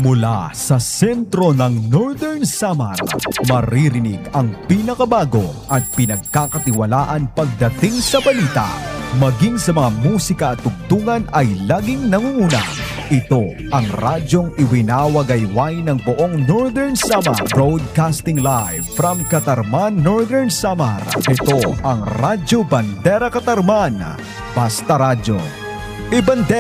Mula sa sentro ng Northern Samar, maririnig ang pinakabago at pinagkakatiwalaan pagdating sa balita. Maging sa mga musika at tugtungan ay laging nangunguna. Ito ang radyong iwinawagayway ng buong Northern Samar. Broadcasting live from Katarman, Northern Samar. Ito ang Radyo Bandera Katarman. Basta Radyo. Ibandera